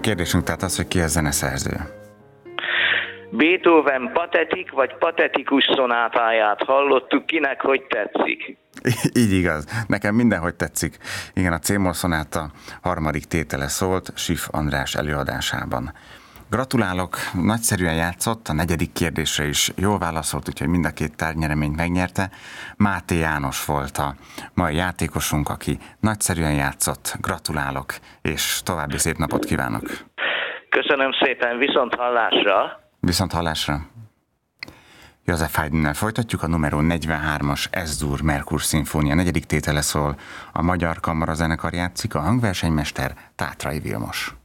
kérdésünk tehát az, hogy ki a zeneszerző. Beethoven patetik vagy patetikus szonátáját hallottuk, kinek hogy tetszik? Így igaz. Nekem mindenhogy tetszik. Igen, a C-moll szonáta harmadik tétele szólt Schiff András előadásában. Gratulálok, nagyszerűen játszott, a negyedik kérdésre is jól válaszolt, úgyhogy mind a két tárgynyereményt megnyerte. Máté János volt a mai játékosunk, aki nagyszerűen játszott. Gratulálok, és további szép napot kívánok! Köszönöm szépen, viszont hallásra! Viszont hallásra! József Haydnnel folytatjuk, a numero 43-as S-dur Merkur szimfónia negyedik tétele szól, a Magyar Kamarazenekar játszik, a hangversenymester Tátrai Vilmos.